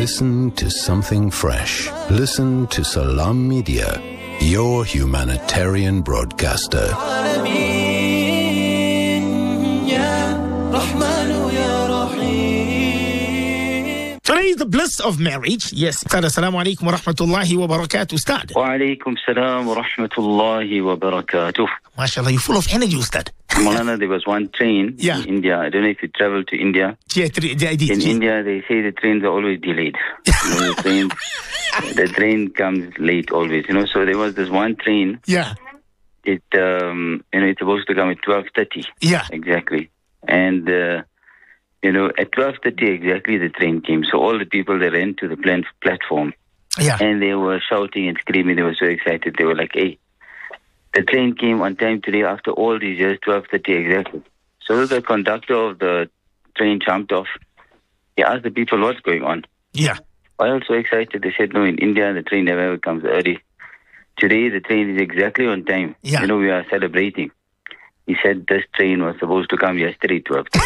Listen to something fresh. Listen to Salam Media, your humanitarian broadcaster. Today is the bliss of marriage. Yes. Assalamu alaikum wa rahmatullahi wa barakatuh, Ustad. Wa alaikum salam wa rahmatullahi wa barakatuh. MashaAllah, you're full of energy, Ustad. Maulana, there was one train in India. I don't know if you traveled to India. Yeah, I did. In India, they say the trains are always delayed. The train comes late always. So there was this one train. Yeah. It's supposed to come at 12:30. Yeah. Exactly. And at 12:30 exactly, the train came. So all the people, they ran to the platform. Yeah. And they were shouting and screaming. They were so excited. They were like, hey, the train came on time today after all these years, 12:30 exactly. So the conductor of the train jumped off. He asked the people, what's going on? Yeah. Why are you so excited? They said, no, in India, the train never ever comes early. Today, the train is exactly on time. Yeah. We are celebrating. He said this train was supposed to come yesterday, 12:30.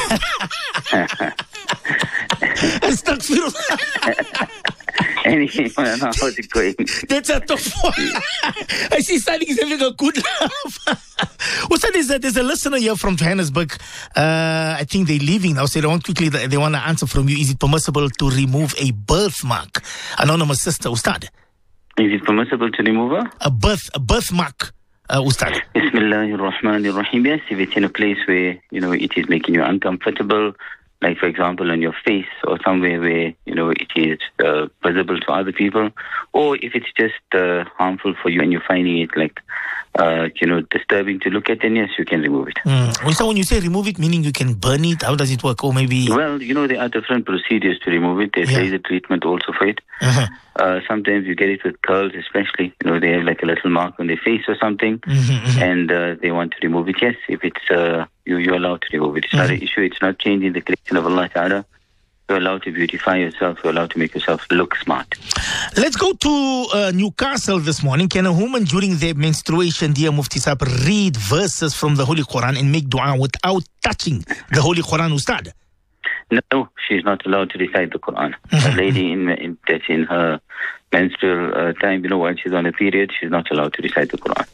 Anyway, how's it going? That's a tough one. I see Sally is having a good laugh. What's that? There's a listener here from Johannesburg. I think they're leaving now, so they want to answer from you. Is it permissible to remove a birthmark? Anonymous sister, Ustad. Is it permissible to remove a birthmark? Ustad. Bismillahir Rahmanir Rahim. Yes, if it's in a place where, it is making you uncomfortable, like, for example, on your face or somewhere where, it is visible to other people, or if it's just harmful for you and you're finding it disturbing to look at, then yes, you can remove it. So when you say remove it, meaning you can burn it? How does it work? Or maybe... Well, there are different procedures to remove it. There's laser treatment also for it. Uh-huh. Sometimes you get it with curls, especially. They have like a little mark on their face or something, and they want to remove it. Yes, if it's you're allowed to remove it. It's not an issue. It's not changing the creation of Allah Ta'ala. You're allowed to beautify yourself. You're allowed to make yourself look smart. Let's go to Newcastle this morning. Can a woman during their menstruation, dear Mufti Saab, read verses from the Holy Quran and make dua without touching the Holy Quran, Ustad? No, she's not allowed to recite the Quran. A lady that's in her menstrual time, while she's on a period, she's not allowed to recite the Quran.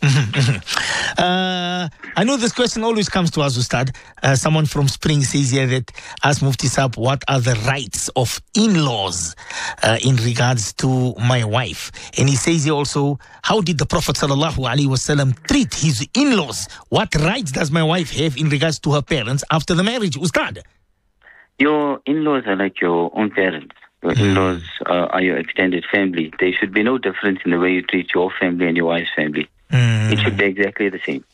I know this question always comes to us, Ustad. Someone from Spring says here that, ask Mufti Saab, what are the rights of in-laws in regards to my wife? And he says here also, how did the Prophet ﷺ treat his in-laws? What rights does my wife have in regards to her parents after the marriage, Ustad? Your in-laws are like your own parents. Your in-laws are your extended family. There should be no difference in the way you treat your family and your wife's family. It should be exactly the same.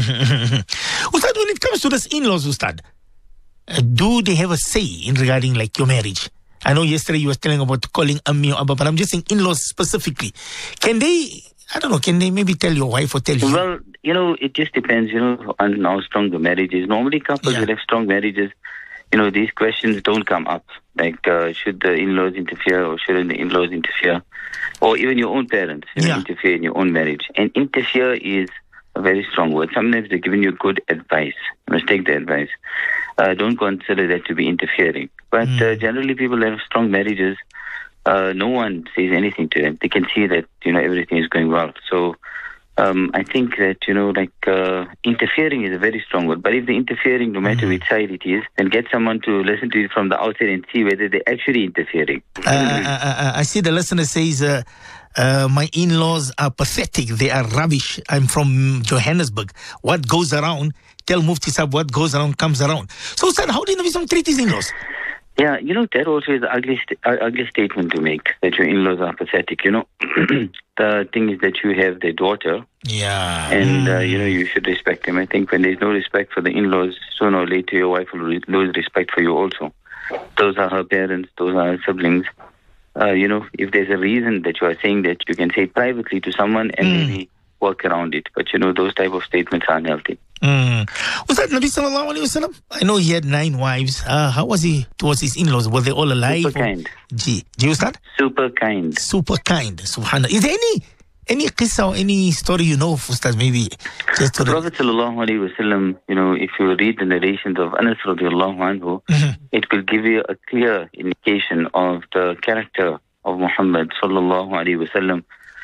Ustad, when it comes to this in-laws, Ustad, do they have a say in regarding like your marriage? I know yesterday you were telling about calling Ammi or Abba, but I'm just saying in-laws specifically. Can they maybe tell your wife or tell you? Well, it just depends, on how strong the marriage is. Normally couples that have strong marriages, these questions don't come up. Like, should the in-laws interfere or shouldn't the in-laws interfere? Or even your own parents interfere in your own marriage. And interfere is a very strong word. Sometimes they're giving you good advice. You must take the advice. Don't consider that to be interfering. But generally people that have strong marriages, no one says anything to them. They can see that, everything is going well. So I think that, interfering is a very strong word. But if they're interfering, no matter which side it is, then get someone to listen to it from the outside and see whether they're actually interfering. I see the listener says, my in-laws are pathetic. They are rubbish. I'm from Johannesburg. What goes around, tell Mufti Saab, what goes around comes around. So, sir, how do you know treat his in-laws? Yeah, that also is an ugly statement to make, that your in-laws are pathetic. The thing is that you have their daughter. Yeah. And, you should respect them. I think when there's no respect for the in-laws, sooner or later your wife will lose respect for you also. Those are her parents. Those are her siblings. If there's a reason that you are saying that, you can say it privately to someone and maybe work around it. But, those type of statements are unhealthy. Was that Nabi Sallallahu Alaihi Wasallam? I know he had 9 wives. How was he towards his in-laws? Were they all alive? Super kind. Ustad? Super kind. Super kind. Subhanallah. Is there any qissa or any story you know of, Ustad, maybe? Just to the Prophet Sallallahu Alaihi Wasallam, if you read the narrations of Anas radiallahu anhu, it will give you a clear indication of the character of Muhammad sallallahu alaihi wasallam,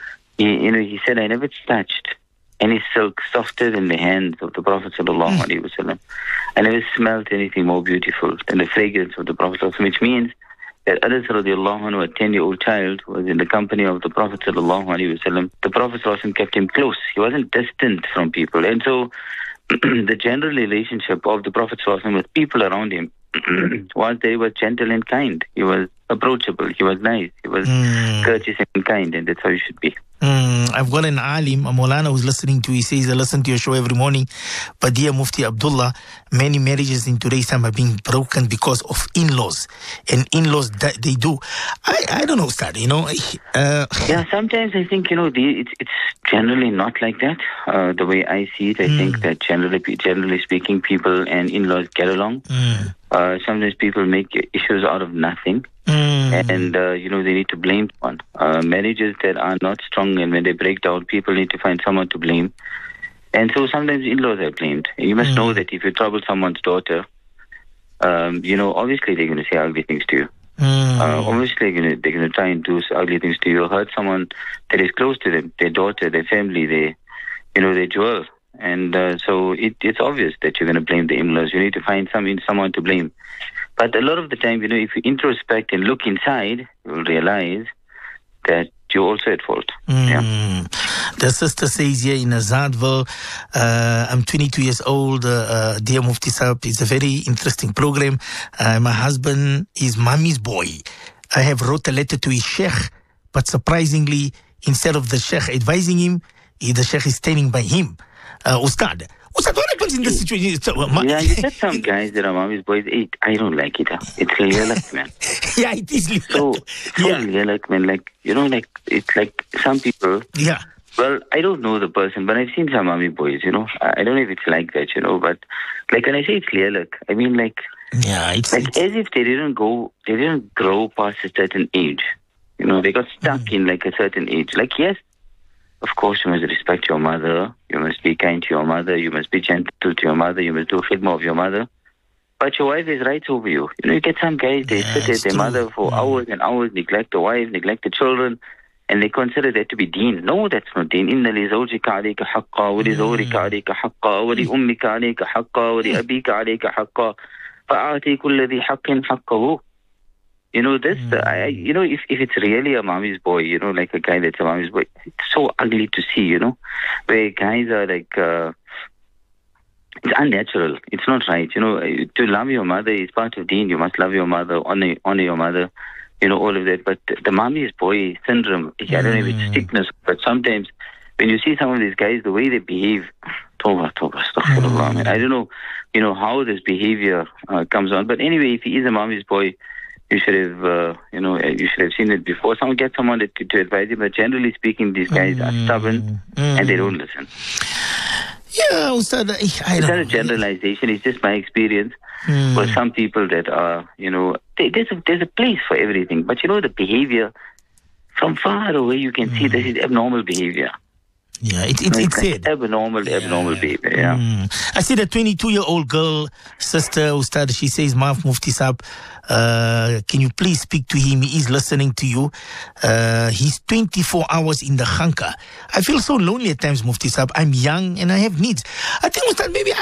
he said, I never touched any silk softer than the hands of the Prophet sallallahu alaihi wasallam. I never smelled anything more beautiful than the fragrance of the Prophet sallallahu alaihi wasallam, which means that Anas radiallahu anhu, a 10-year-old child, was in the company of the Prophet sallallahu alaihi wasallam. The Prophet sallallahu alaihi wasallam kept him close. He wasn't distant from people. And so the general relationship of the Prophet sallallahu alaihi wasallam with people around him was that he was gentle and kind. He was approachable. He was nice. He was courteous and kind, and that's how you should be. I've got an alim, a Maulana, who's listening to. He says, I listen to your show every morning. But dear Mufti Abdullah, many marriages in today's time are being broken because of in-laws. And in-laws, that they do. I don't know, Ustad, Yeah, sometimes I think, it's generally not like that. The way I see it, I think that generally speaking, people and in-laws get along. Sometimes people make issues out of nothing. And, they need to blame one. Marriages that are not strong, and when they break down, people need to find someone to blame. And so sometimes in-laws are blamed. You must know that if you trouble someone's daughter, obviously they're going to say ugly things to you. Obviously they're going to try and do ugly things to you, or hurt someone that is close to them, their daughter, their family, their jewel. And so it's obvious that you're going to blame the in-laws. You need to find someone to blame. But a lot of the time, if you introspect and look inside, you'll realize that you're also at fault. Yeah. The sister says here in Azadville, I'm 22 years old. Dear Mufti Saab, it's a very interesting program. My husband is mommy's boy. I have wrote a letter to his sheikh, but surprisingly, instead of the sheikh advising him, the sheikh is standing by him. Ustad, what happens in this situation? You said some guys that are mommy's boys. I don't like it. It's lilac, man. Yeah, it is lilac. So lilac, man. It's like some people. Yeah. Well, I don't know the person, but I've seen some mommy boys, I don't know if it's like that, but when I say it's lilac, I mean it's as if they didn't grow past a certain age. They got stuck in a certain age. Yes, of course, you must respect your mother. You must be kind to your mother. You must be gentle to your mother. You must do khidmah of your mother. But your wife has rights over you. You get some guys, they sit at their mother for hours and hours, neglect the wife, neglect the children, and they consider that to be deen. No, that's not deen. إِنَّ لِزَوْجِكَ عَلَيْكَ حَقًّا وَلِزَوْرِكَ عَلَيْكَ حَقًّا وَلِأُمِّكَ عَلَيْكَ حَقًّا وَلِأَبِيكَ عَلَيْكَ حَقًّا فَأَعْطِي كُلَّ ذِي حَقٍّ حَقَّهُ. If it's really a mommy's boy, like a guy that's a mommy's boy, it's so ugly to see, where guys are it's unnatural. It's not right. To love your mother is part of deen. You must love your mother, honor your mother, all of that. But the mommy's boy syndrome, I don't know if it's sickness, but sometimes when you see some of these guys, the way they behave, tawbah, astaghfirullah, man. I don't know, how this behavior comes on. But anyway, if he is a mommy's boy, you should have seen it before. Get someone to advise him. But generally speaking, these guys are stubborn and they don't listen. Yeah, Ustad, it's not a generalization. It's just my experience with some people that are, there's a place for everything. But the behavior from far away, you can see this is abnormal behavior. Yeah, it's said. Abnormal behavior, yeah. I see the 22-year-old girl, sister, Ustad, she says, Maaf Mufti Saab, can you please speak to him? He is listening to you. He's 24 hours in the khanka. I feel so lonely at times, Mufti Saab. I'm young and I have needs. I think, Ustad, maybe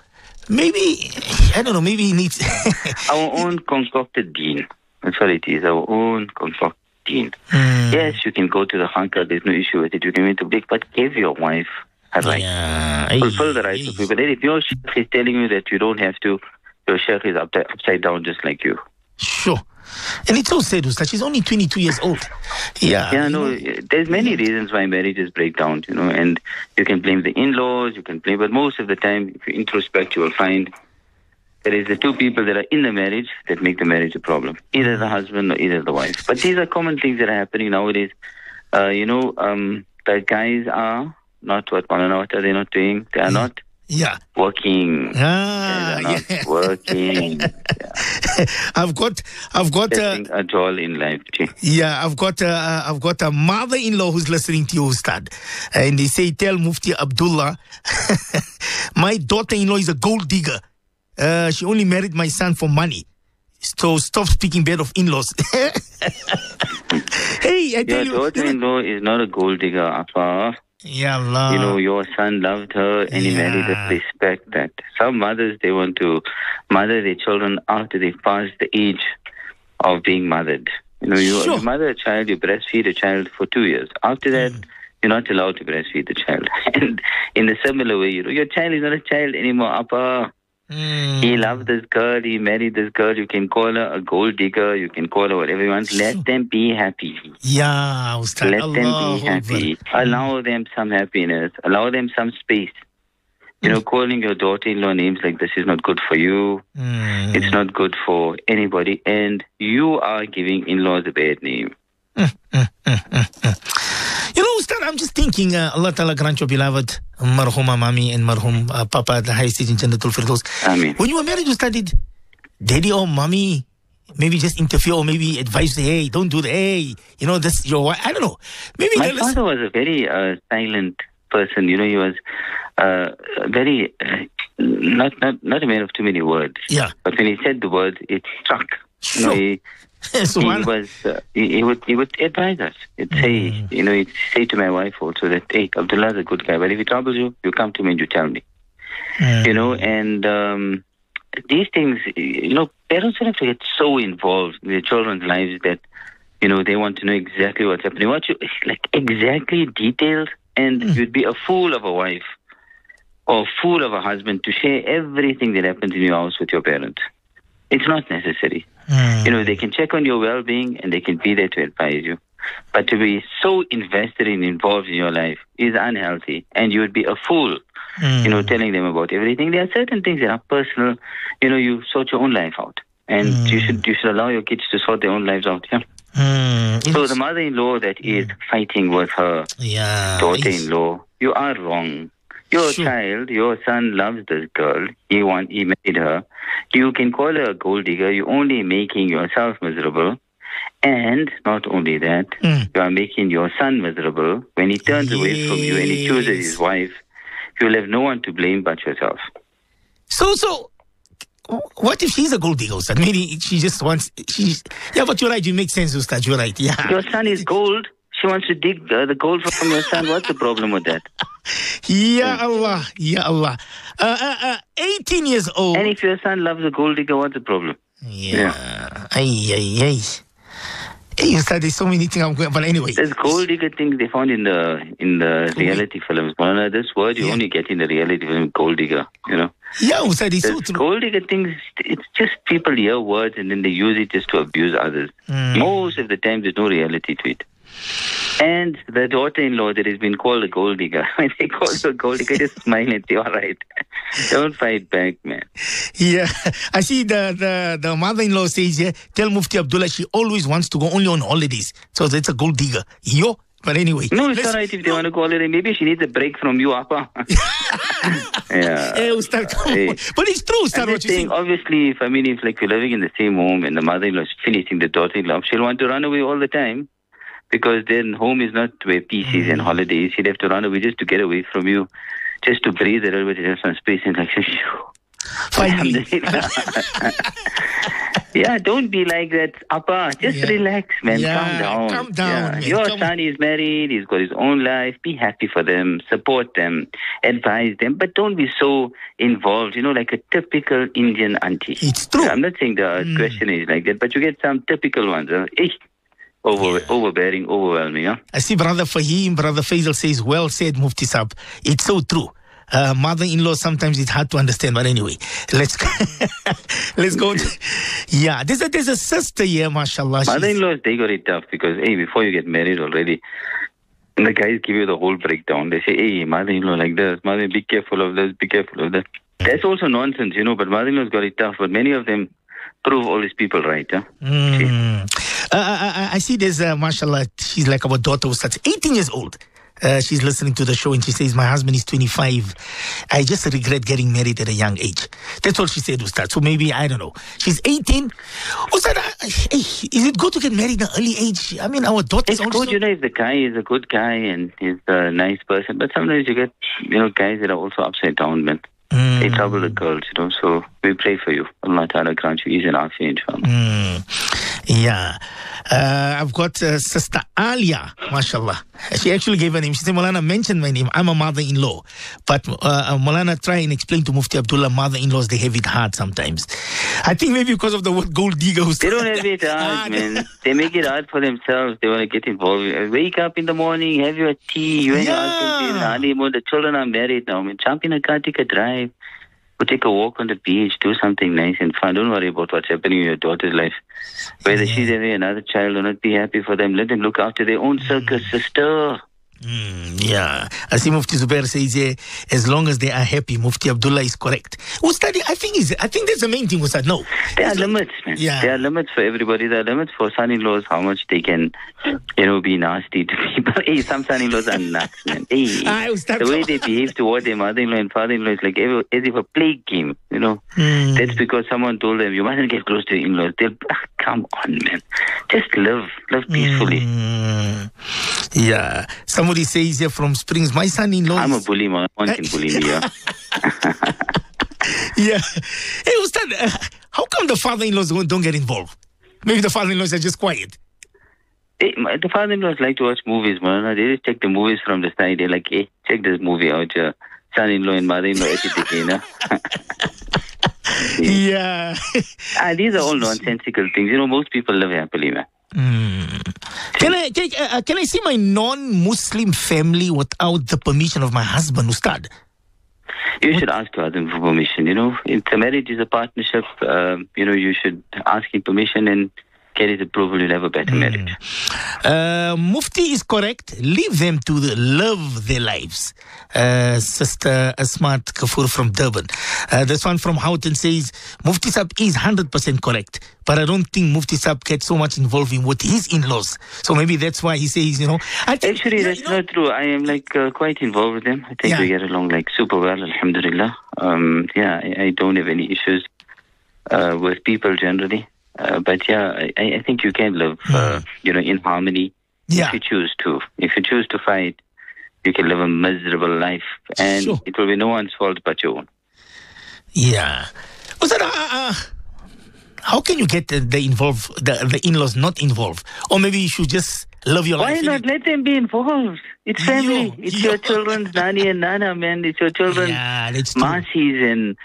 he needs... Our own concocted deen. That's what it is, our own concocted deen. Yes, you can go to the khanka, there's no issue with it. You can wait to break, but give your wife a right. Yeah. Fulfill the rights of people. If your sheikh is telling you that you don't have to, your sheikh is upside down just like you. Sure. And it's so sad, Ustad. She's only 22 years old. Yeah. Yeah, no, there's many reasons why marriages break down, and you can blame the in-laws, but most of the time, if you introspect, you will find that it's the two people that are in the marriage that make the marriage a problem. Either the husband or either the wife. But these are common things that are happening nowadays. The guys are not what are they not doing? They are not working. They are not working. Yeah. I've got a joy in life. Yeah, I've got a mother-in-law who's listening to you, Ustad, and they say, tell Mufti Abdullah, my daughter-in-law is a gold digger. She only married my son for money. So stop speaking bad of in-laws. Hey, I tell you. Your daughter-in-law is not a gold digger, Appa. Ya Allah. Your son loved her and he married her. Respect that. Some mothers, they want to mother their children after they've passed the age of being mothered. You mother a child, you breastfeed a child for 2 years. After that, you're not allowed to breastfeed the child. And in a similar way, your child is not a child anymore, Appa. He loved this girl, he married this girl. You can call her a gold digger, you can call her whatever you want. Let them be happy. Yeah, Ustad. Let them be happy. Allow them some happiness. Allow them some space. Calling your daughter-in-law names like this is not good for you. It's not good for anybody. And you are giving in-laws a bad name. Ustad, I'm just thinking, Allah Ta'ala grant your beloved Marhuma Mami and Marhum Papa the highest stage in Jannatul Firdaus. Ameen. When you were married, Ustad, did Daddy or Mommy maybe just interfere or maybe advise, hey, don't do that, hey, this your wife? I don't know. Maybe my father was a very silent person. He was very not a man of too many words. Yeah. But when he said the words, it struck. Sure. He would advise us. He'd say to my wife also that, hey, Abdullah's a good guy, but if he troubles you, you come to me and you tell me. And these things, parents don't have to get so involved in their children's lives that, they want to know exactly what's happening. What you exactly details, and you'd be a fool of a wife or a fool of a husband to share everything that happens in your house with your parents. It's not necessary. They can check on your well-being and they can be there to advise you. But to be so invested and involved in your life is unhealthy. And you would be a fool, telling them about everything. There are certain things that are personal. You sort your own life out. And you should allow your kids to sort their own lives out, yeah? So the mother-in-law that is fighting with her daughter-in-law, you are wrong. Your child, your son loves this girl. He married her. You can call her a gold digger. You're only making yourself miserable. And not only that, you are making your son miserable. When he turns away from you and he chooses his wife, you'll have no one to blame but yourself. So, what if she's a gold digger, Ustad? Maybe she just wants... Yeah, but you're right. You make sense, Ustad. You're right. Yeah. Your son is gold. She wants to dig the gold from your son. What's the problem with that? Ya Allah. Ya Allah. 18 years old. And if your son loves a gold digger, what's the problem? Yeah. Ay. Hey, Ustad, there's so many things I'm going... But anyway. There's gold digger things they found in the reality films. Malana, this word you only get in the reality film, gold digger, Yeah, Ustad, it's so true. Gold digger things, it's just people hear words and then they use it just to abuse others. Most of the time, there's no reality to it. And the daughter-in-law that has been called a gold digger, when they call her a gold digger, just smile and say, all right, don't fight back, man. Yeah, I see the mother-in-law says here, tell Mufti Abdullah she always wants to go only on holidays. So that's a gold digger. But anyway. No, it's all right if they want to go holiday. Maybe she needs a break from you, Appa. Yeah. Hey, Ustad, come on. But it's true, Ustad, what you're saying. Obviously, if you're living in the same home and the mother-in-law is finishing the daughter-in-law, she'll want to run away all the time. Because then home is not where peace is and holidays. She'd have to run away just to get away from you, just to breathe a little bit, have some space and like, finally. Yeah, don't be like that, Appa. Just relax, man. Calm down. Man. Your son is married. He's got his own life. Be happy for them. Support them. Advise them. But don't be so involved, like a typical Indian auntie. It's true. I'm not saying the question is like that, but you get some typical ones. Overbearing, overwhelming, yeah? I see Brother Fahim, Brother Faisal says, well said, Mufti Saab. It's so true. Mother-in-law, sometimes it's hard to understand, but anyway, let's go. Yeah, there's a sister here, mashallah. Mother-in-laws, they got it tough because, before you get married already, the guys give you the whole breakdown. They say, mother-in-law like this, mother, be careful of this, be careful of that. That's also nonsense, but mother-in-laws got it tough, but many of them prove all these people right, yeah? I see there's, mashallah, she's like our daughter who starts 18 years old. She's listening to the show and she says, my husband is 25. I just regret getting married at a young age. That's all she said, Ustad. So maybe, I don't know. She's 18. Ustad, is it good to get married at an early age? I mean, our daughter's also... It's good, if the guy is a good guy and he's a nice person. But sometimes you get, guys that are also upside down, man. They trouble the girls, so we pray for you. Allah Ta'ala grant you ease and afiyah, inshallah. Yeah. I've got Sister Alia, mashallah. She actually gave her name. She said, Maulana, mention my name. I'm a mother-in-law. But Maulana, try and explain to Mufti Abdullah, mother-in-laws, they have it hard sometimes. I think maybe because of the word gold digger. They don't have it hard, man. They make it hard for themselves. They want to get involved. Wake up in the morning, have your tea. You and your husband, honeymoon. The children are married now. Jump in a car, take a drive. Go take a walk on the beach, do something nice and fun. Don't worry about what's happening in your daughter's life. Whether she's having another child or not, be happy for them. Let them look after their own circus, sister. Yeah. I see Mufti Zubair says here, as long as they are happy, Mufti Abdullah is correct. Ustad, I think that's the main thing, Ustad. No. There are limits, man. Yeah. There are limits for everybody. There are limits for son-in-laws, how much they can, be nasty to people. Hey, some son-in-laws are nuts, man. Hey, the way they behave toward their mother-in-law and father-in-law is like as if a plague came, That's because someone told them, you mustn't get close to your in-laws. They'll, come on, man. Just live peacefully. Yeah. Somebody says here from Springs, my son-in-law I'm a bully, man. One can bully me, yeah. Yeah. Hey, Ustad, how come the father-in-laws don't get involved? Maybe the father-in-laws are just quiet. The father-in-laws like to watch movies, man. They just check the movies from the side. They're like, hey, check this movie out here. Son-in-law and mother-in-law, Yeah. These are all nonsensical things. Most people live happily, man. Can I see my non-Muslim family without the permission of my husband, Ustad? You should ask your husband for permission. If the marriage is a partnership, you should ask him permission and get his approval. You'll have a better marriage. Mufti is correct. Leave them to love their lives. Sister Asmat Kafur from Durban. This one from Houghton says, Mufti Sab is 100% correct. But I don't think Mufti Sab gets so much involved in with his in-laws. So maybe that's why he says, I think, actually, that's not true. I am quite involved with them. I think we get along super well, alhamdulillah. I don't have any issues with people generally. But I think you can live, in harmony if you choose to. If you choose to fight, you can live a miserable life, and it will be no one's fault but your own. Yeah. How can you get the in-laws not involved? Or maybe you should just love your life. Why not let them be involved? It's family. It's your children's nani and nana, man. It's your children's masis and...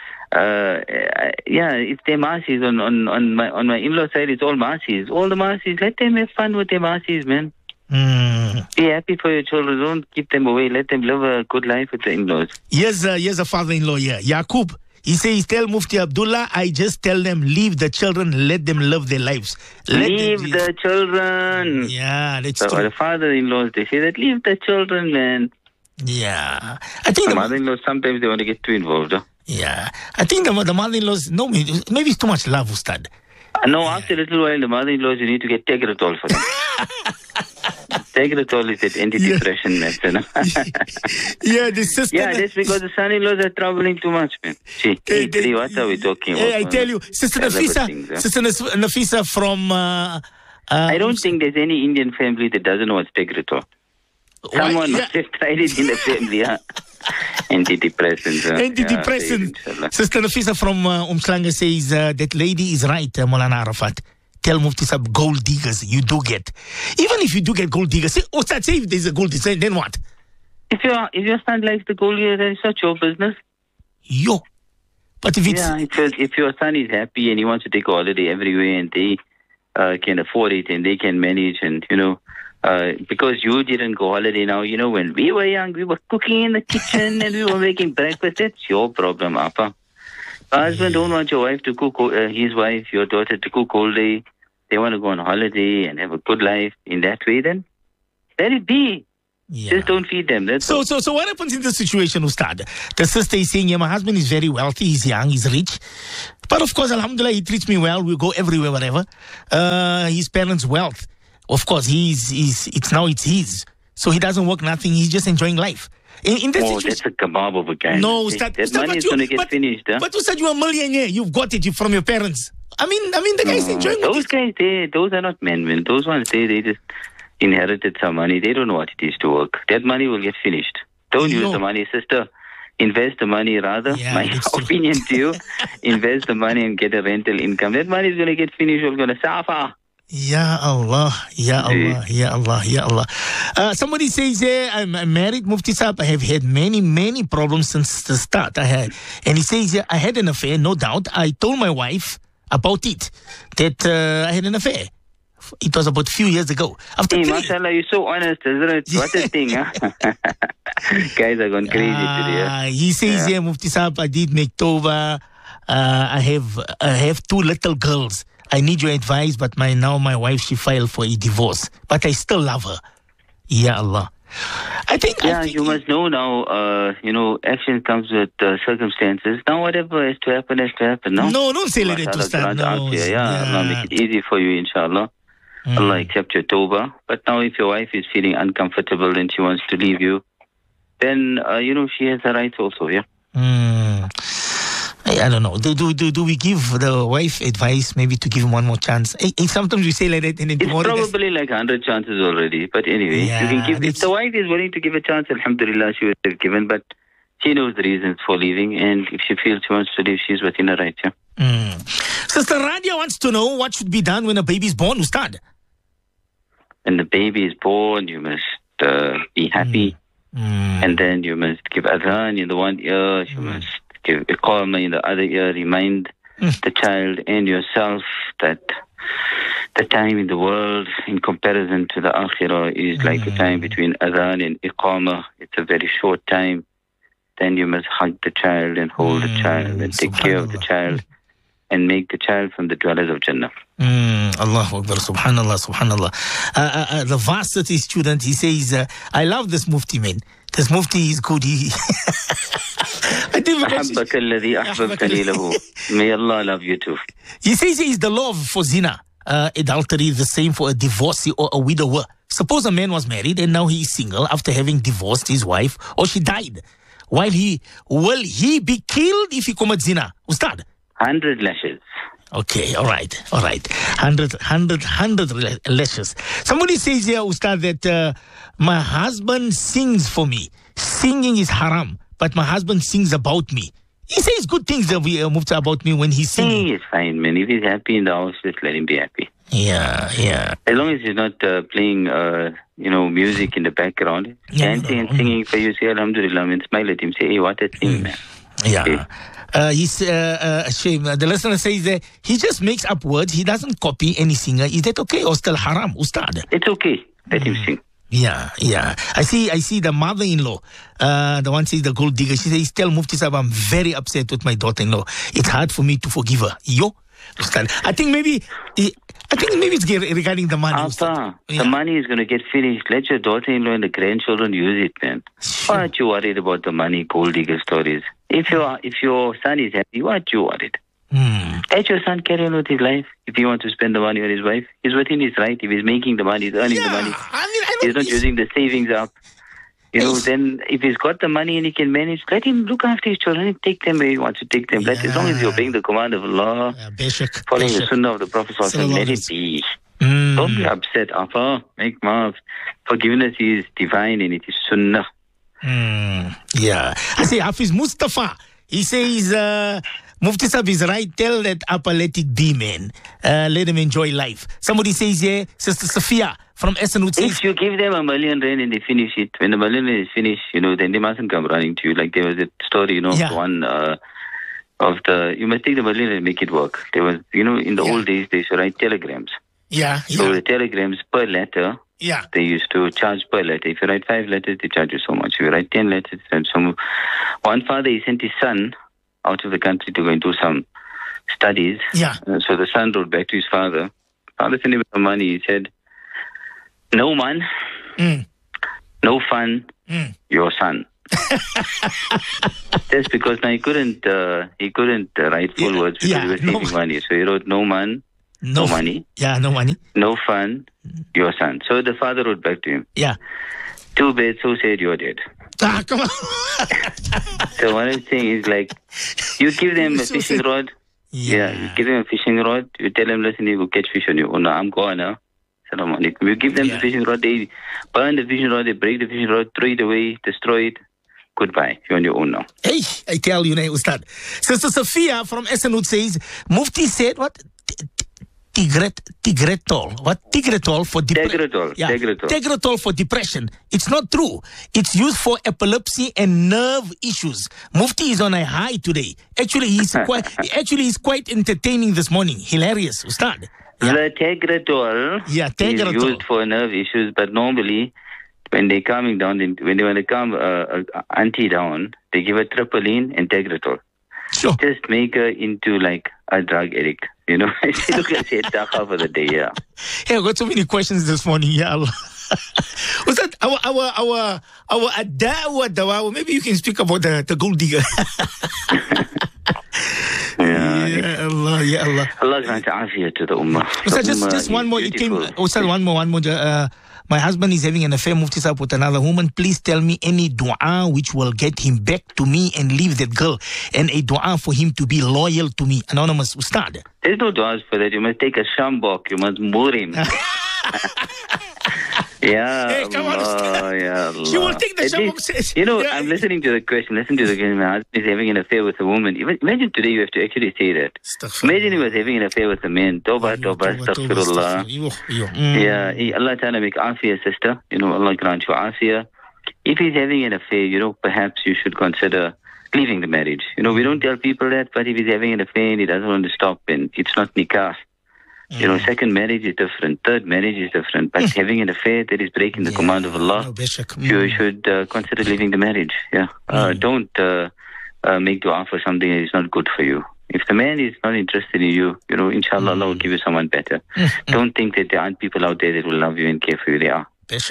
if they're masis on my in-law side, it's all masis. All the masis, let them have fun with their masis, man. Be happy for your children. Don't keep them away. Let them live a good life with the in-laws. Here's a father-in-law here, Yaqub. He says, tell Mufti Abdullah, I just tell them, leave the children, let them live their lives. Leave the children. Yeah, that's true. The father-in-laws, they say that, leave the children, man. Yeah. I think the mother-in-laws, sometimes they want to get too involved, huh? Yeah. I think the mother-in-laws, no, maybe it's too much love, Ustad. No, after a little while, the mother-in-laws, you need to get Tegretol for them. Tegretol is that anti-depression medicine. The sister. Yeah, that's because the son-in-laws are traveling too much, man. What are we talking about? I tell you, Sister Nafisa from... I don't think there's any Indian family that doesn't know what's Tegretol. Someone must have tried it in the family, huh? Antidepressants. Antidepressant. Sister Nafisa from Umslanga says that lady is right, Maulana Arafat. Tell Mufti Sab, gold diggers, you do get. Even if you do get gold diggers, say if there's a gold digger, then what? If your son likes the gold digger, then it's not your business. But if it's... if your son is happy and he wants to take a holiday everywhere and they can afford it and they can manage and, because you didn't go holiday now, when we were young, we were cooking in the kitchen and we were making breakfast. That's your problem, Appa. Husband don't want your wife to cook, his wife, your daughter to cook all day. They want to go on holiday and have a good life in that way, then let it be. Yeah. Just don't feed them. That's so what happens in this situation, Ustad? The sister is saying, my husband is very wealthy, he's young, he's rich. But of course, alhamdulillah, he treats me well. We go everywhere, whatever. His parents' wealth. Of course, it's his. So he doesn't work nothing, he's just enjoying life. In this situation, that's a kebab of a guy. No, Ustad, that money is going to get finished. Huh? But Ustad, you're a millionaire. You've got it from your parents. I mean, the guy's enjoying those guys, those are not men, man. Those ones, they just inherited some money. They don't know what it is to work. That money will get finished. Don't use the money, sister. invest the money rather. Yeah, My it's true. opinion to you, invest the money and get a rental income. That money is going to get finished. You're going to suffer. Ya Allah, Ya Allah, Ya Allah, Ya Allah. Somebody says here, I'm married, Mufti Saab. I have had many problems since the start. And he says here, I had an affair, no doubt. I told my wife about it, that I had an affair. It was about a few years ago. Hey, mashallah, you're so honest, isn't it? What a thing, huh? Guys are going crazy today. Huh? He says here, Mufti Saab, I did make tawbah. I have 2 little girls. I need your advice, but my wife, she filed for a divorce. But I still love her. Ya Allah. I think you must know now, action comes with circumstances. Now whatever has to happen, no? No, don't say let it to start. No. Allah make it easy for you, inshallah. Allah accept your tawbah. But now if your wife is feeling uncomfortable and she wants to leave you, then, she has her rights also, yeah? I don't know. Do we give the wife advice maybe to give him one more chance? Sometimes we say like that. And it's probably like 100 chances already. But anyway, you can give. If the wife is willing to give a chance, alhamdulillah, she would have given. But she knows the reasons for leaving. And if she feels she wants to leave, she's within her rights. Yeah? Sister Radia wants to know what should be done when a baby is born, Ustad. When the baby is born, you must be happy. And then you must give adhan in the one ear. You must give iqamah in the other ear. Remind the child and yourself that the time in the world in comparison to the akhirah is like the time between adhan and iqamah. It's a very short time. Then you must hug the child and hold the child and take care of the child and make the child from the dwellers of Jannah. Allahu Akbar, subhanallah. The varsity student, he says, I love this mufti, man. This mufti is good. May Allah love you too. He says is the law for zina, adultery, the same for a divorcee or a widower. Suppose a man was married and now he is single after having divorced his wife or she died. Will he be killed if he commits zina? Ustad? 100 lashes. Okay, all right. 100 lashes. Somebody says here, Ustad, that my husband sings for me. Singing is haram, but my husband sings about me. He says good things that we Mufti about me when he's singing. Singing is fine, man. If he's happy in the house, just let him be happy. Yeah. As long as he's not playing, music in the background, dancing and singing for you, say alhamdulillah, and smile at him, say, hey, what a thing, man. Yeah. Okay. He's ashamed. The listener says that he just makes up words. He doesn't copy any singer. Is that okay or still haram, Ustad? It's okay. Let him sing. Yeah. I see the mother-in-law. The one says the gold digger. She says, tell Mufti Sahib I'm very upset with my daughter-in-law. It's hard for me to forgive her. Ustad. I think maybe it's regarding the money. Appa, the money is going to get finished. Let your daughter-in-law and the grandchildren use it, man. Why aren't you worried about the money, gold digger stories? If your son is happy, why aren't you worried? Let your son carry on with his life. If he wants to spend the money on his wife, he's within his right. If he's making the money, he's earning the money. He's not using the savings up. Then if he's got the money and he can manage, let him look after his children. Take them where he wants to take them. As long as you're obeying the command of Allah, following the sunnah of the Prophet, let it be. Don't be upset, Appa. Make maaf. Forgiveness is divine and it is sunnah. Yeah. I say Hafiz Mustafa. He says, Mufti Sahib is right. Tell that Appa let it be, man. Let him enjoy life. Somebody says here, Sister Sophia from Essenwood says, if you give them $1 million and they finish it, when the $1 million is finished, then they mustn't come running to you. Like there was a story, one you must take the $1 million and make it work. There was, in the old days, they used to write telegrams. Yeah. So the telegrams per letter, they used to charge per letter. If you write 5 letters, they charge you so much. If you write 10 letters, one father, he sent his son out of the country to go and do some studies. Yeah. So the son wrote back to his father. Father sent him some money. He said, no man, no fun, your son. That's because now he couldn't write full words because he was saving money. So he wrote no man, no money. Yeah, no money. No fun, your son. So the father wrote back to him. Yeah. Too bad, so sad you're dead. Come on. So what I'm saying is like, you give them a fishing rod. Yeah. You give them a fishing rod. You tell them, listen, you go catch fish on you. Oh no, I'm gone now. Salam alaikum. You give them the fishing rod. They burn the fishing rod. They break the fishing rod. Throw it away. Destroy it. goodbye. You're on your own now. Hey, I tell you, Ustad. Sister Sophia from Essenwood says, Mufti said what? Tegretol. What? Tegretol for depression. Tegretol for depression. It's not true. It's used for epilepsy and nerve issues. Mufti is on a high today. Actually, he's quite entertaining this morning. Hilarious, Ustad. Yeah. The Tegretol is used for nerve issues, but normally when they're calming down, when they want to calm auntie down, they give her Tripolline and Tegretol. Sure. Just make her into like a drug addict. You know, she look at it for the day, yeah. Hey, I got so many questions this morning, ya Allah. Was that our dawa? Maybe you can speak about the gold digger. Yeah, Allah, ya Allah. Allah grant afiyah to the ummah. Ustad, just one more. It came. Ustad, one more. My husband is having an affair, Mufti Sahib, with another woman. Please tell me any dua which will get him back to me and leave that girl, and a dua for him to be loyal to me. Anonymous, Ustad. There's no duas for that. You must take a shambok. You must moor him. Yeah, hey, come on, Allah. She will take the shambok. You know, I'm listening to the question. Listen to the question. My husband is having an affair with a woman. Imagine today you have to actually say that. Imagine he was having an affair with a man. Toba, astaghfirullah. Yeah, Allah Ta'ala make afiyah, sister. You know, Allah grant you afiyah. If he's having an affair, you know, perhaps you should consider leaving the marriage. You know, we don't tell people that, but if he's having an affair and he doesn't want to stop, and it's not nikah. You know, second marriage is different. Third marriage is different. But having an affair, that is breaking the command of Allah. You should consider leaving the marriage. Yeah. Don't make dua for something that is not good for you. If the man is not interested in you, you know, inshallah, Allah will give you someone better. Don't think that there aren't people out there that will love you and care for you. They are.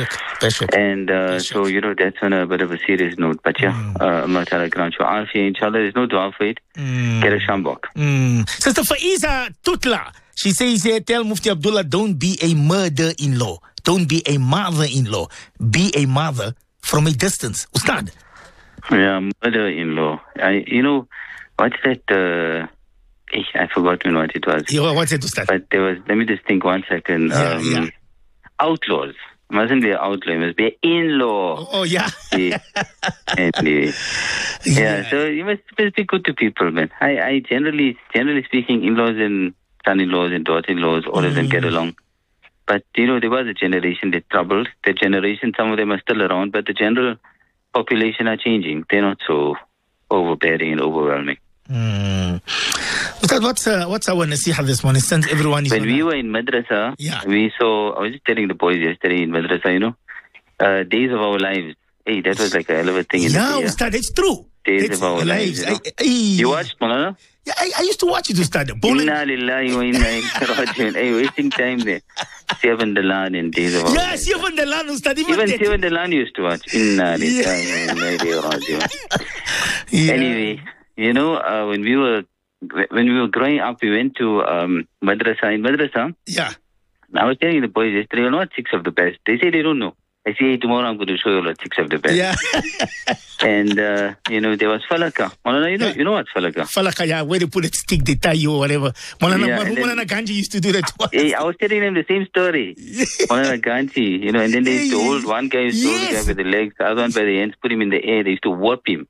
And so, you know, that's on a bit of a serious note. But yeah, Allah Ta'ala grant you afiyah. Inshallah, there's no dua for it. Get a shambok. Sister Faiza Tutla. She says here, tell Mufti Abdullah, don't be a mother-in-law. Don't be a mother-in-law. Be a mother from a distance. Ustad. Yeah, mother-in-law. You know, what's that? I forgot what it was. Yeah, what's it, Ustad? But there was, let me just think 1 second. Outlaws. It mustn't be an outlaw. It must be an in-law. Oh, yeah. Anyway. Yeah, so you must be good to people, man. I generally speaking, in-laws and son-in-laws and daughter-in-laws, all of them get along. But, you know, there was a generation that troubled. That generation, some of them are still around, but the general population are changing. They're not so overbearing and overwhelming. Ustad, what's our nasiha this morning? Since everyone is when we were in madrasa, we saw, I was just telling the boys yesterday in madrasa, you know, Days of Our Lives. Hey, that was like a hell of a thing. Yeah, Ustad, it's true. Days of Our Lives. You know? You watched, Malana? Yeah, I used to watch it, Ustad. Inna lillahi wa inna ilaihi raji'un. Hey, wasting time there. Siavan Dalan in Days of Our Lives. Yeah, Siavan Dalan, Ustad. Even Siavan Dalan used to watch. Inna lillahi wa inna ilaihi raji'un. Anyway, you know, when we were growing up, we went to madrasa. In madrasa, I was telling the boys yesterday, you know what, 6 of the best. They say they don't know. I say, hey, tomorrow I'm going to show you what 6 of the best. Yeah. And, you know, there was falaka. Malana, you know what falaka? Falaka, yeah, where they put a stick, they tie you or whatever. Malana Ganji used to do that. Hey, I was telling them the same story. Malana Ganji, you know, and then they used to hold, one guy used to hold the guy by the legs, the other one by the ends, put him in the air. They used to whoop him.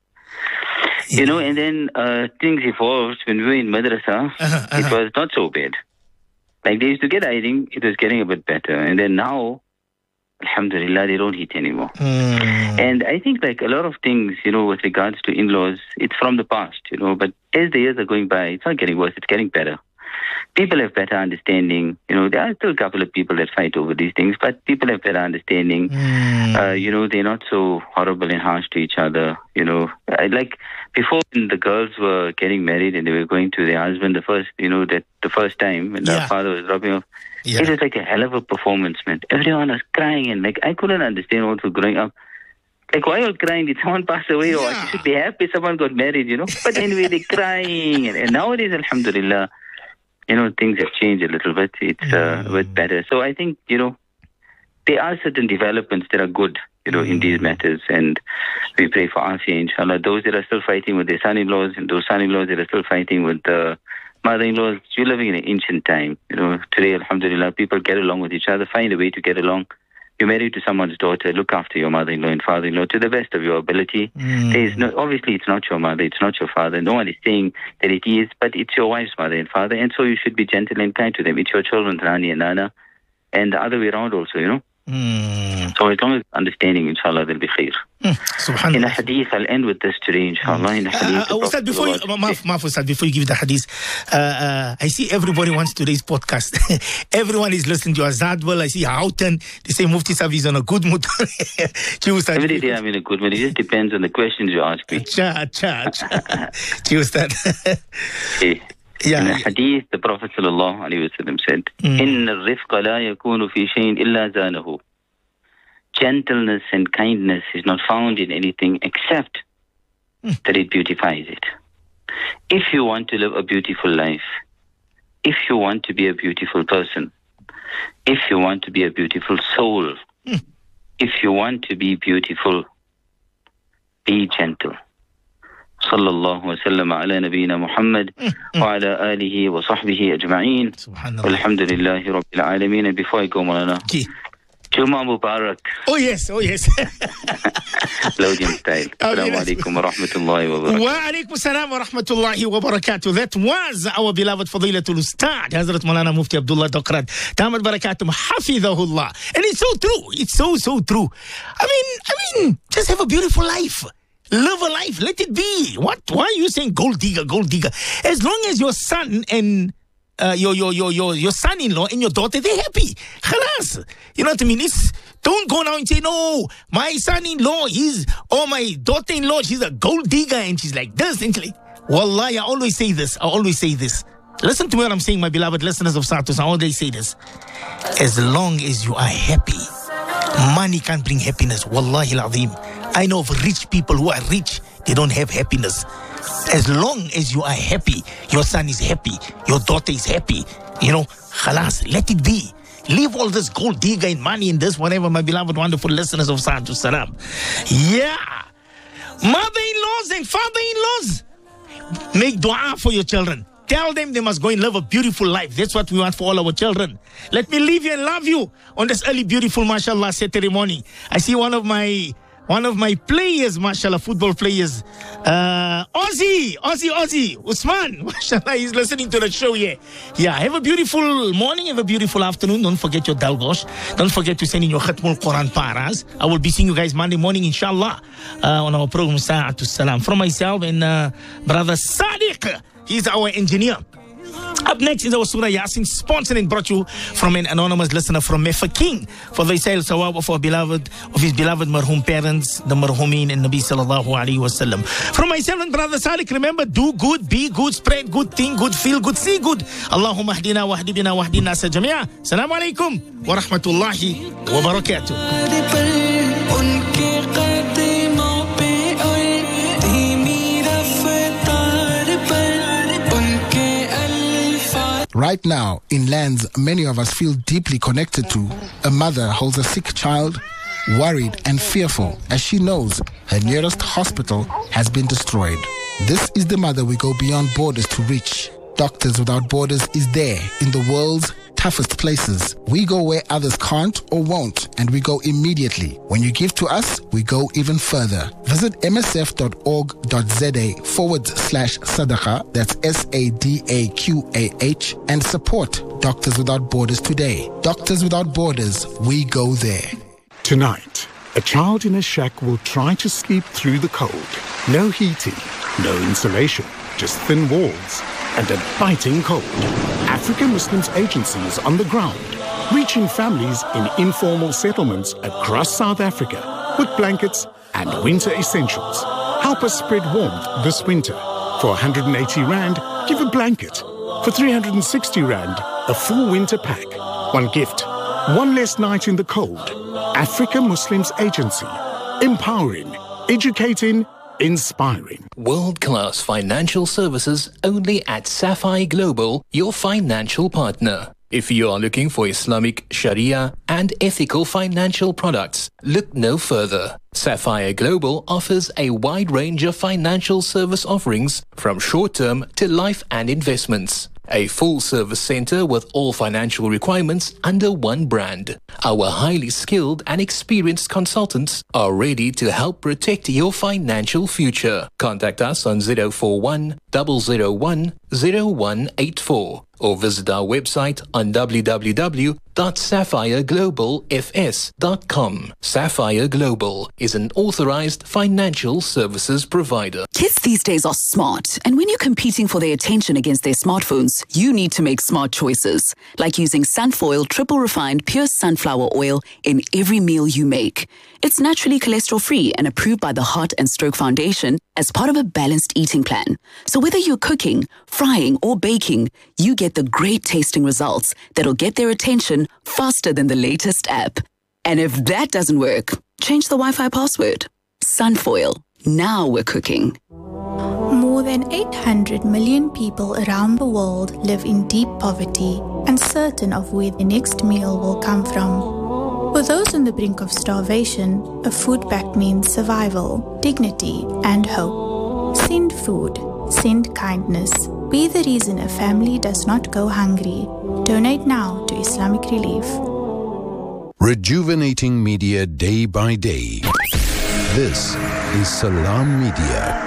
You know, and then things evolved. When we were in madrasa, it was not so bad. Like they used to get, I think it was getting a bit better. And then now, alhamdulillah, they don't hit anymore. And I think like a lot of things, you know, with regards to in-laws, it's from the past, you know, but as the years are going by, it's not getting worse, it's getting better. People have better understanding. You know, there are still a couple of people that fight over these things, but people have better understanding. You know, they're not so horrible and harsh to each other. You know, like before when the girls were getting married and they were going to their husband the first time when the father was dropping off, it was like a hell of a performance, man. Everyone was crying and like I couldn't understand also growing up. Like, why are you crying? Did someone pass away? Or you should be happy someone got married, you know? But anyway, they're crying. And nowadays, alhamdulillah, you know, things have changed a little bit. It's a bit better. So I think, you know, there are certain developments that are good, you know, in these matters. And we pray for afiyah, inshallah. Those that are still fighting with their son-in-laws and those son-in-laws that are still fighting with the mother-in-laws, we're living in an ancient time. You know, today, alhamdulillah, people get along with each other, find a way to get along. you're married to someone's daughter, look after your mother-in-law and father-in-law to the best of your ability. Obviously, it's not your mother, it's not your father. No one is saying that it is, but it's your wife's mother and father, and so you should be gentle and kind to them. It's your children's Rani and Nana, and the other way around also, So as long as understanding, inshallah, there'll be khair. Subhanallah. In a hadith, I'll end with this today, inshallah. In a hadith, Ustad, before you give the hadith, I see everybody wants today's podcast. Everyone is listening to Azadwal. I see Houghton. They say Mufti Saab is on a good mood. Every day I'm in a good mood. It just depends on the questions you ask me. Ustad. Okay. In the hadith, the Prophet ﷺ said, إِنَّ الرِّفْقَ لَا يَكُونُ فِي شَيْءٍ إِلَّا زَانَهُ. Gentleness and kindness is not found in anything except that it beautifies it. If you want to live a beautiful life, if you want to be a beautiful person, if you want to be a beautiful soul, if you want to be beautiful, be gentle. Sallallahu wa sallam ala nabiyyina Muhammad wa ala alihi wa sahbihi ajma'een. Alhamdulillahi rabbil alameen. And before I go, Maulana, Juma Mubarak. Oh yes. Laudium style. Assalamu alaikum wa rahmatullahi wa barakatuh. Wa alaikum salam wa rahmatullahi wa barakatuh. That was our beloved Fadilatul Ustad, Hazrat Maulana Mufti Abdullah Dokrad, Damat Barakatum, Hafidhahullah. And it's so true. It's so true. I mean, just have a beautiful life. Live a life. Let it be. What? Why are you saying gold digger? As long as your son and your son-in-law and your daughter, they're happy. Khalas. You know what I mean? Don't go now and say, no, my son-in-law or my daughter-in-law, she's a gold digger and she's like this. And she's like, Wallahi, I always say this. Listen to what I'm saying, my beloved listeners of Satus. I always say this. As long as you are happy, money can't bring happiness. Wallahi al-azim. I know of rich people who are rich, they don't have happiness. As long as you are happy, your son is happy, your daughter is happy, khalas, let it be. Leave all this gold digger and money and this, whatever, my beloved, wonderful listeners of Sa'atu Salam. Yeah. Mother-in-laws and father-in-laws, make dua for your children. Tell them they must go and live a beautiful life. That's what we want for all our children. Let me leave you and love you on this early, beautiful, mashallah, Saturday morning. I see one of my players, mashallah, football players, Aussie, Usman, mashallah, he's listening to the show here. Yeah, have a beautiful morning, have a beautiful afternoon. Don't forget your dalgosh. Don't forget to send in your Khatmul Quran paras. I will be seeing you guys Monday morning, inshallah, on our program, Sa'atu Salam. From myself and brother Sadiq, he's our engineer. Up next is our Surah Yasin, sponsored and brought you from an anonymous listener from Mefa King for the Isail Sawab of his beloved marhum parents, the marhumin and Nabi sallallahu alayhi wasallam. From myself and brother Sadiq, remember, do good, be good, spread good, think good, feel good, see good. Allahumma ahdina wa ahdibina wa ahdina sa jami'a. Assalamu alaikum wa rahmatullahi wa barakatuh. Right now, in lands many of us feel deeply connected to, a mother holds a sick child, worried and fearful as she knows her nearest hospital has been destroyed. This is the mother we go beyond borders to reach. Doctors Without Borders is there in the world's toughest places. We go where others can't or won't, and we go immediately. When you give to us, we go even further. Visit msf.org.za/sadaqa, that's SADAQAH, and support Doctors Without Borders today. Doctors Without Borders, we go there. Tonight, a child in a shack will try to sleep through the cold. No heating, no insulation, just thin walls and a biting cold. African Muslims Agency is on the ground, reaching families in informal settlements across South Africa with blankets and winter essentials. Help us spread warmth this winter. For 180 Rand, give a blanket. For 360 Rand, a full winter pack. One gift, one less night in the cold. African Muslims Agency. Empowering, educating, inspiring. World-class financial services only at Sapphire Global, your financial partner. If you are looking for Islamic, Sharia and ethical financial products, look no further. Sapphire Global offers a wide range of financial service offerings from short-term to life and investments. a full-service center with all financial requirements under one brand. Our highly skilled and experienced consultants are ready to help protect your financial future. Contact us on 041 001 0184 or visit our website on www.sapphireglobalfs.com. Sapphire Global is an authorized financial services provider. Kids these days are smart, and when you're competing for their attention against their smartphones, you need to make smart choices, like using Sunfoil triple refined pure sunflower oil in every meal you make. It's naturally cholesterol-free and approved by the Heart and Stroke Foundation as part of a balanced eating plan. So whether you're cooking, frying, or baking, you get the great tasting results that'll get their attention faster than the latest app. And if that doesn't work, change the Wi-Fi password. Sunfoil. Now we're cooking. More than 800 million people around the world live in deep poverty, uncertain of where the next meal will come from. For those on the brink of starvation, a food pact means survival, dignity, and hope. Send food. Send kindness. Be the reason a family does not go hungry. Donate now to Islamic Relief. Rejuvenating media day by day. This is Salam Media.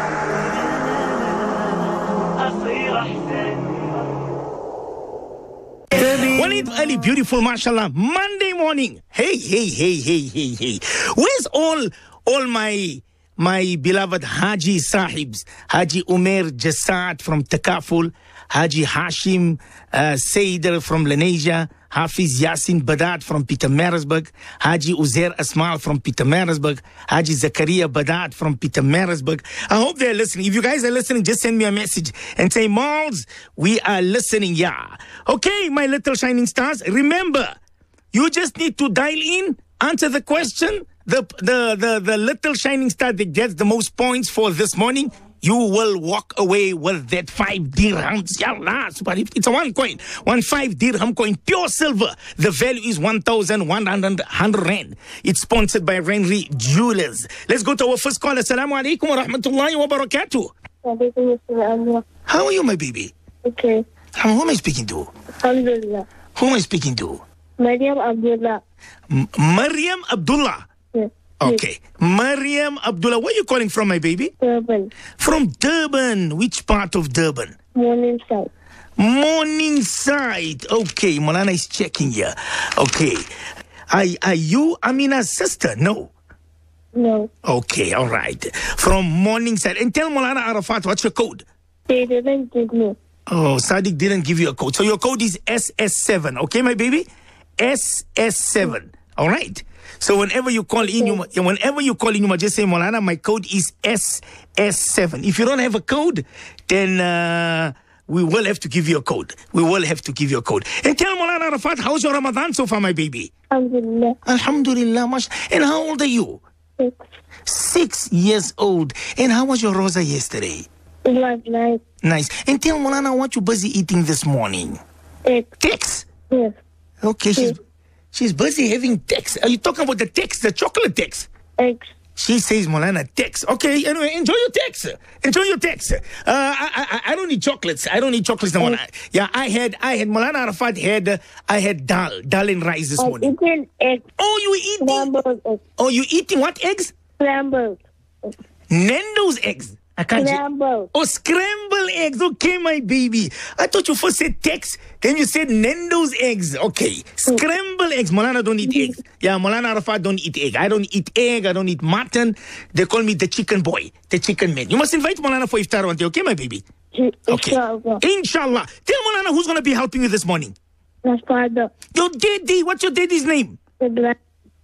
Walid Ali, beautiful, mashallah. Monday morning. Hey. Where's all my beloved Haji Sahibs? Haji Umer Jassat from Takaful, Haji Hashim Seider from Lenasia, Hafiz Yasin Badat from Pietermaritzburg, Haji Uzair Asmal from Pietermaritzburg, Haji Zakaria Badat from Pietermaritzburg. I hope they're listening. If you guys are listening, just send me a message and say, Malls, we are listening, yeah. Okay, my little shining stars, remember, you just need to dial in, answer the question. The little shining star that gets the most points for this morning, you will walk away with that 5 dirhams. Yallah, it's a 1 coin. 5 dirham coin, pure silver. The value is 1,100 rand. It's sponsored by Renry Jewelers. Let's go to our first caller. Assalamu alaikum wa rahmatullahi wa barakatuh. How are you, my baby? Okay. Who am I speaking to? Alhamdulillah. Who am I speaking to? Maryam Abdullah. Maryam Abdullah. Yes. Okay. Maryam Abdullah. Where are you calling from, my baby? Durban. From Durban. Which part of Durban? Morningside. Morningside. Okay. Molana is checking here. Okay. Are you Amina's sister? No. No. Okay. All right. From Morningside. And tell Molana Arafat, what's your code? They didn't give me. Oh, Sadiq didn't give you a code. So your code is SS7. Okay, my baby? SS7. All right. So whenever you call in, you must just say, Molana, my code is SS7. If you don't have a code, then we will have to give you a code. We will have to give you a code. And tell Molana Arafat, how's your Ramadan so far, my baby? Alhamdulillah. Alhamdulillah. And how old are you? 6. 6 years old. And how was your Rosa yesterday? It was nice. Nice. And tell Molana what you're busy eating this morning. Tex? Yes. Okay, she's busy having Tex. Are you talking about the Tex, the chocolate Tex? Eggs. She says, Molana, Tex. Okay, anyway, enjoy your Tex. Enjoy your Tex. I don't need chocolates. I don't need chocolates. No, yeah, I had Molana Arafat I had dal and rice this morning. Eating eggs. Oh, you eating? Scrambled eggs. Oh, you eating what eggs? Scrambled. Nando's eggs. I can't. Scrambled. Oh, scrambled eggs. Okay, my baby. I thought you first said Tex, then you said Nando's eggs. Okay. Scrambled eggs. Molana don't eat eggs. Yeah, Molana Arafat don't eat egg. I don't eat egg. I don't eat mutton. They call me the chicken boy, the chicken man. You must invite Molana for iftar one day, okay, my baby? Okay. Inshallah. Tell Molana who's going to be helping you this morning. My father. Your daddy. What's your daddy's name? Ibrahim.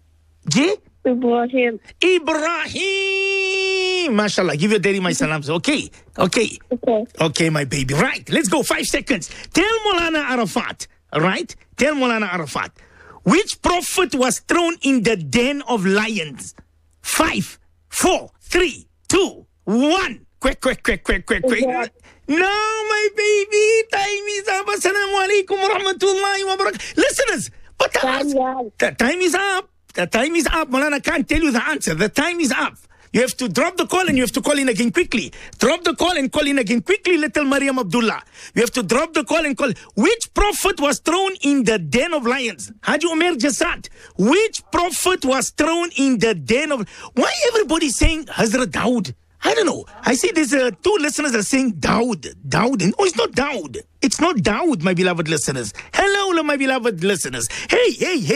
Ibrahim. Mashallah. Give your daddy my salams. Okay. Okay, my baby. Right. Let's go. 5 seconds. Tell Molana Arafat. Right? Tell Molana Arafat. Which prophet was thrown in the den of lions? 5, 4, 3, 2, 1. Quick. No, my baby. Time is up. Assalamu alaikum wa rahmatullahi wa barakatuh. Listeners, but the time is up. The time is up. Molana can't tell you the answer. The time is up. You have to drop the call and you have to call in again quickly. Drop the call and call in again quickly, little Mariam Abdullah. You have to drop the call and call. Which prophet was thrown in the den of lions? Haji Umer Jasad. Which prophet was thrown in the den of... Why everybody saying Hazrat Dawood? I don't know. I see there's two listeners are saying Dawood. Dawood. No, it's not Dawood. It's not Dawood, my beloved listeners. Hello, my beloved listeners. Hey.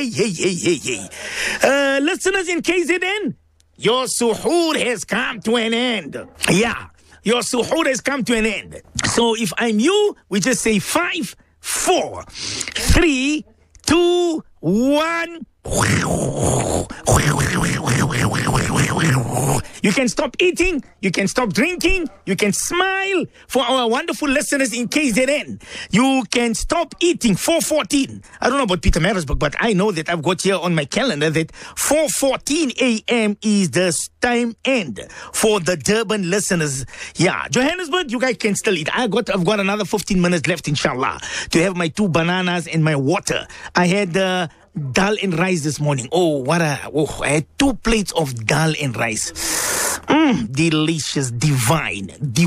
Listeners in KZN, your suhoor has come to an end. Yeah, your suhoor has come to an end. So if I'm you, we just say 5, 4, 3, 2, 1. You can stop eating, you can stop drinking, you can smile for our wonderful listeners in KZN. You can stop eating 4:14. I don't know about Peter Marisburg, but I know that I've got here on my calendar that 4:14 a.m. is the time end for the Durban listeners. Yeah, Johannesburg, you guys can still eat. I've got another 15 minutes left, inshallah, to have my 2 bananas and my water. I had dal and rice this morning. I had 2 plates of dal and rice. Delicious, divine.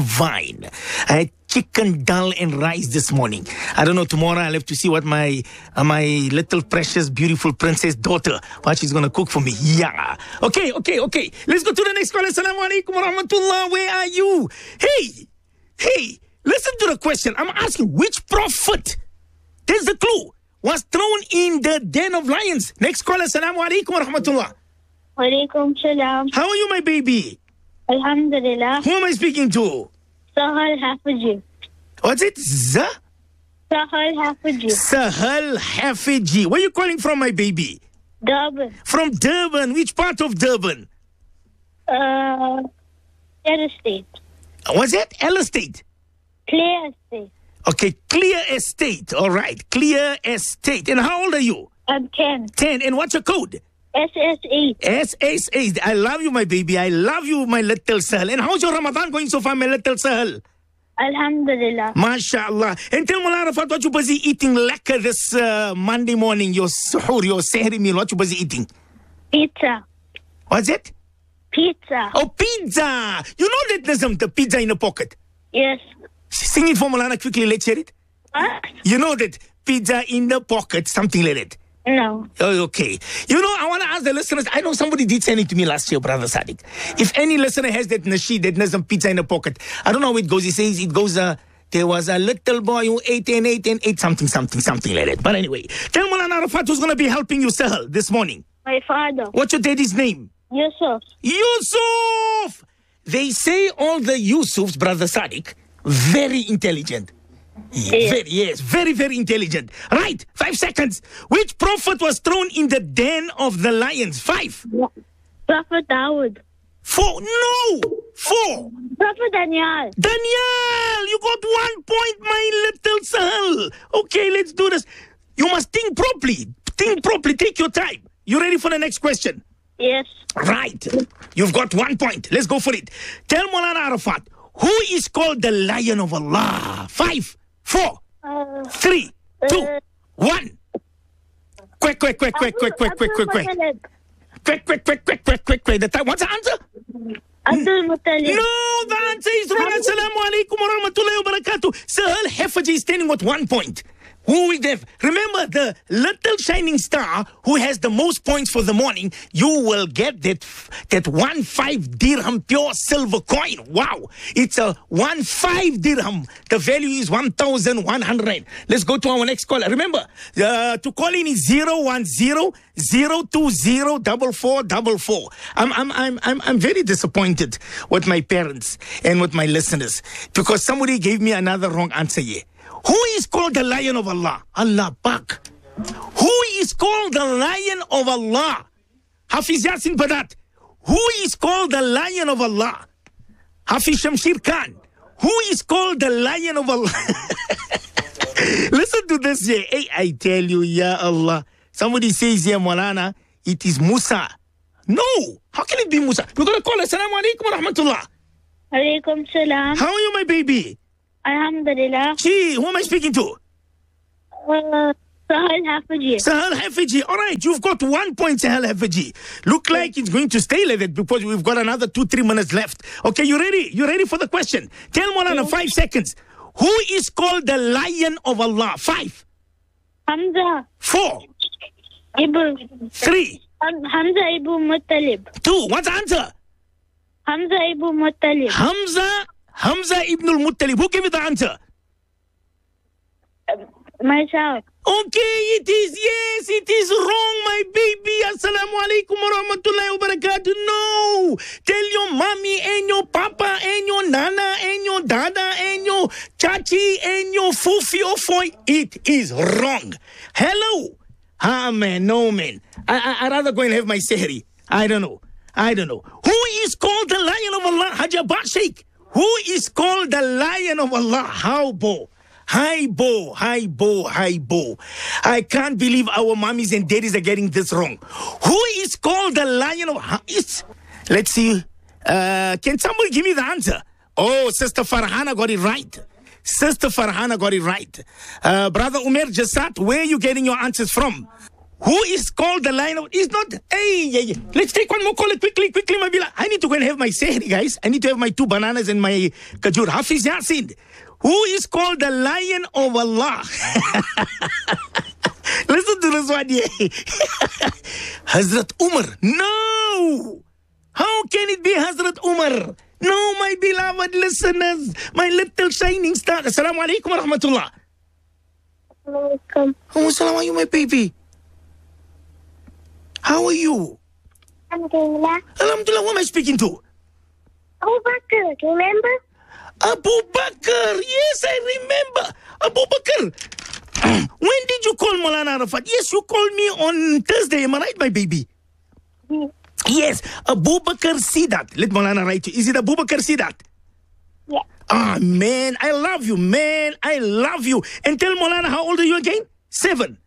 I had chicken, dal and rice this morning. I don't know, tomorrow I'll have to see what my little precious beautiful princess daughter, what she's gonna cook for me. Yeah. Okay. Let's go to the next caller. Assalamu alaikum wa rahmatullah. Where are you? Hey, listen to the question. I'm asking, which prophet? There's the clue. Was thrown in the den of lions. Next caller. Assalamu alaikum wa rahmatullah. Walaikum salam. How are you, my baby? Alhamdulillah. Who am I speaking to? Sahal Hafiji. What's it? Sahal Hafiji. Sahal Hafiji. Where are you calling from, my baby? Durban. From Durban. Which part of Durban? Clear Estate. What's that? L Estate? Clear Estate. Okay, Clear Estate. All right, Clear Estate. And how old are you? I'm 10. 10. And what's your code? SS8. SS8. I love you, my baby. I love you, my little Sahal. And how's your Ramadan going so far, my little Sahal? Alhamdulillah. MashaAllah. And tell Mullah Arafat, what you busy eating lekker this Monday morning, your suhoor, your sehri meal, what you busy eating? Pizza. What's it? Pizza. Oh, pizza. You know that there's the pizza in a pocket? Yes. Sing it for Mulana quickly, let's hear it. What? You know that pizza in the pocket, something like that? No. Oh, okay. You know, I want to ask the listeners, I know somebody did send it to me last year, Brother Sadiq. If any listener has that nasheed, that there's some pizza in the pocket, I don't know how it goes. He says it goes, there was a little boy who ate something like that. But anyway, tell Mulana Arafat who's going to be helping you, Sahal, this morning. My father. What's your daddy's name? Yusuf. Yusuf! They say all the Yusufs, Brother Sadiq, very intelligent. Yes, very, very intelligent. Right, 5 seconds. Which prophet was thrown in the den of the lions? 5. Prophet Dawood. 4. No! 4. Prophet Daniel. Daniel! You got 1 point, my little Sahal. Okay, let's do this. You must think properly. Take your time. You ready for the next question? Yes. Right. You've got 1 point. Let's go for it. Tell Maulana Arafat, who is called the Lion of Allah? 5, 4, 3, 2, 1. Quick. Quick. The time. What's the answer? Abdul Muttalib. No, the answer is wrong. Assalamu alaikum wa rahmatullahi wa barakatuh. Sahal Hafaji is standing with 1 point. Who will have? Remember, the little shining star who has the most points for the morning, you will get that 15 dirham pure silver coin. Wow. It's a 15 dirham. The value is 1,100. Let's go to our next caller. Remember, to call in is 010-020-4444. I'm very disappointed with my parents and with my listeners because somebody gave me another wrong answer here. Who is called the Lion of Allah? Allah Pak. Who is called the Lion of Allah? Hafiz Yasin Badat. Who is called the Lion of Allah? Hafiz Shamshir Khan. Who is called the Lion of Allah? Listen to this here. Hey, I tell you, Ya Allah. Somebody says here, Maulana, it is Musa. No. How can it be Musa? We're going to call. Assalamu alaikum wa rahmatullah. Alaikum salam. How are you, my baby? Alhamdulillah. Gee, who am I speaking to? Sahal Hafaji. Sahal Hafaji. All right, you've got 1 point, Sahal Hafaji. Look like it's going to stay like that because we've got another 2-3 minutes left. Okay, you ready? You ready for the question? Tell Maulana 5 seconds. Who is called the Lion of Allah? 5. Hamza. 4. 3. Hamza Ibn Muttalib. 2. What's the answer? Hamza Ibn Muttalib. Hamza Ibn al-Muttalib. Who gave you the answer? Myself. Okay, it is. Yes, it is wrong, my baby. Assalamu alaikum wa rahmatullahi wa barakatuh. No. Tell your mommy and your papa and your nana and your dada and your chachi and your fufi or foy. It is wrong. Hello. Ah, man, no, man. I'd rather go and have my sehri. I don't know. Who is called the Lion of Allah? Haji Abbas Sheikh. Who is called the Lion of Allah? How bo? Hi, Bo. I can't believe our mommies and daddies are getting this wrong. Who is called the Lion of... Let's see. Can somebody give me the answer? Oh, Sister Farhana got it right. Brother Umer Jasat, where are you getting your answers from? Who is called the Lion of... It's not... Hey. Let's take one more caller quickly, Mabila. I need to go and have my sehri, guys. I need to have my 2 bananas and my kajur. Hafiz Yasin. Who is called the Lion of Allah? Listen to this one here. Hazrat Umar. No! How can it be Hazrat Umar? No, my beloved listeners, my little shining star. Assalamu alaikum wa rahmatullah. Welcome. Oh, salam, are you my baby? How are you? Alhamdulillah. Alhamdulillah, who am I speaking to? Abu Bakr, remember? Abu Bakr, yes, I remember. Abu Bakr, when did you call Maulana Arafat? Yes, you called me on Thursday, am I right, my baby? Yes, Abu Bakr Sidat. Let Maulana write you. Is it Abu Bakr Sidat? Yeah. Ah, man, I love you, man. I love you. And tell Maulana, how old are you again? 7.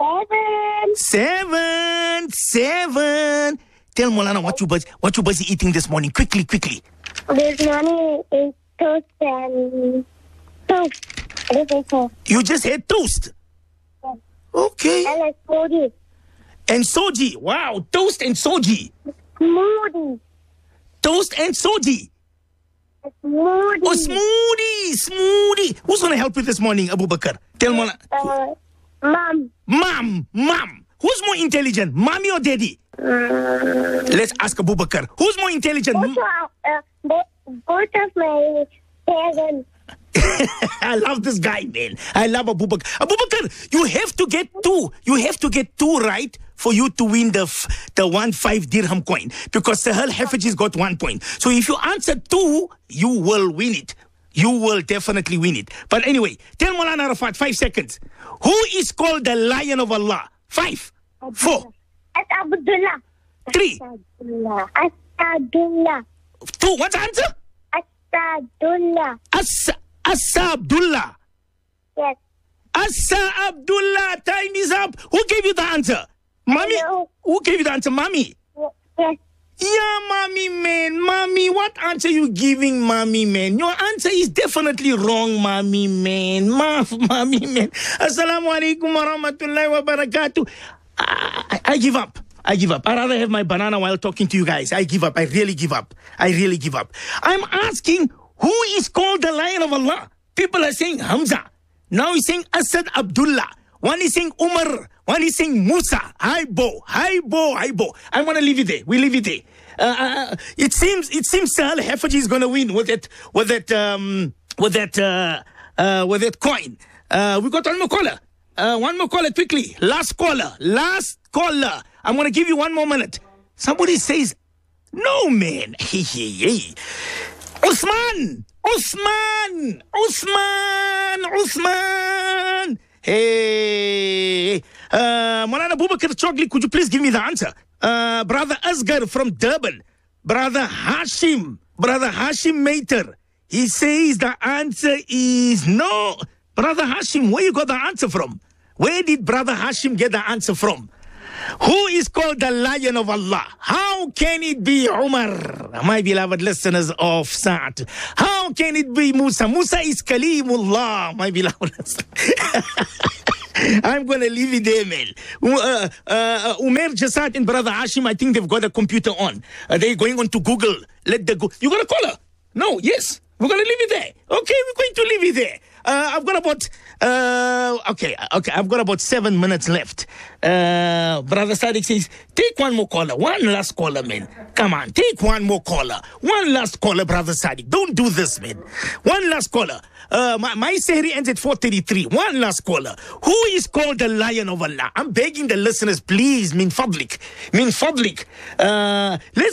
7. Tell Maulana what you busy eating this morning. Quickly. This morning is toast and toast. You just had toast? Yeah. Okay. And a soji. And soji. Wow, toast and soji. Smoothie. Toast and soji. A smoothie. Oh, smoothie. Who's going to help you this morning, Abu Bakr? Tell Maulana. Mom. Who's more intelligent, mommy or daddy? Let's ask Abu Bakr. Who's more intelligent? Both of my parents. I love this guy, man. I love Abu Bakr. Abu Bakr, you have to get 2. You have to get 2 right for you to win the 1.5 dirham coin. Because Sahal Hafaji's got 1 point. So if you answer 2, you will win it. You will definitely win it. But anyway, tell Maulana Arafat, 5 seconds. Who is called the Lion of Allah? 5, 4, Abdullah. 3, Asadullah. 2. What's the answer? Asadullah. Asa Abdullah. Yes. Asa Abdullah. Time is up. Who gave you the answer? Mommy? Who gave you the answer? Mommy? Yes. Yeah, mommy, man. Mommy, what answer you giving, mommy, man? Your answer is definitely wrong, mommy, man. Mommy, man. Assalamu alaikum wa rahmatullahi wa barakatuh. I give up. I'd rather have my banana while talking to you guys. I give up. I really give up. I'm asking, who is called the Lion of Allah? People are saying Hamza. Now he's saying Asad Abdullah. One is saying Umar. One is saying Musa. Hi, Bo. I want to leave it there. We leave it there. It seems Sahal Hafaji is going to win with that coin. We got one more caller. One more caller quickly. Last caller. I'm going to give you 1 more minute. Somebody says, no, man. Usman. Hey. Maulana Abu Bakr Chogli, could you please give me the answer? Brother Asgar from Durban. Brother Hashim Mater. He says the answer is no. Brother Hashim, where you got the answer from? Where did Brother Hashim get the answer from? Who is called the Lion of Allah? How can it be Umar? My beloved listeners of Sa'at. How can it be Musa? Musa is Kalimullah, my beloved listeners. I'm going to leave it there, man. Umer Jasad and Brother Hashim, I think they've got a computer on. They're going on to Google. Let the go. You got to call her? No, yes. We're going to leave it there. Okay, we're going to leave it there. I've got about I've got about 7 minutes left. Brother Sadiq says, take one more caller. One last caller, man. Come on, take one more caller. One last caller, Brother Sadiq. Don't do this, man. One last caller. My sehri ends at 4:33. One last caller. Who is called the Lion of Allah? I'm begging the listeners, please, min fadlik. Let's